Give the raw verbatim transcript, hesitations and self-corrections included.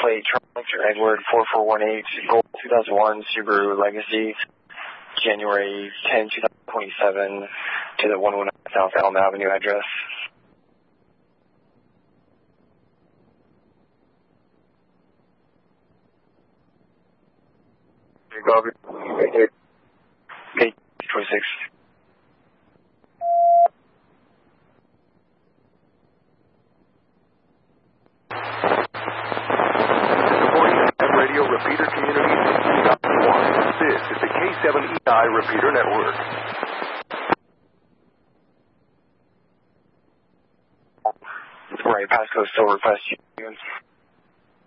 plate Charlie Victor Edward four four one eight, Gold two thousand one Subaru Legacy, January tenth, twenty twenty-seven, to the one one nine South Elm Avenue address. Okay, twenty-six. Radio Repeater Community sixty point one. This is the K seven E I Repeater Network. Right, passcode still request you.